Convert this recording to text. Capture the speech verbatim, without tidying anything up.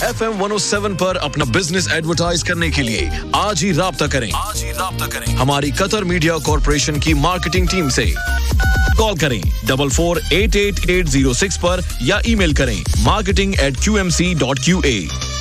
F M one O seven पर अपना business advertise करने के लिए आज ही राब्ता करें आज ही राब्ता करें हमारी कतर मीडिया कॉर्पोरेशन की मार्केटिंग टीम से। कॉल करें double four eight eight eight zero six पर या ईमेल करें marketing eight Q M C dot Q A.